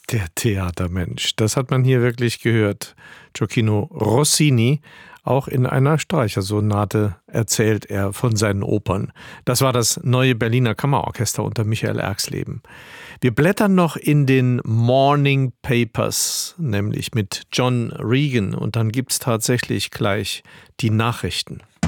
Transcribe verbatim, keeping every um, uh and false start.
Der Theatermensch, das hat man hier wirklich gehört. Gioacchino Rossini, auch in einer Streichersonate erzählt er von seinen Opern. Das war das neue Berliner Kammerorchester unter Michael Erxleben. Wir blättern noch in den Morning Papers, nämlich mit John Regan, und dann gibt's tatsächlich gleich die Nachrichten.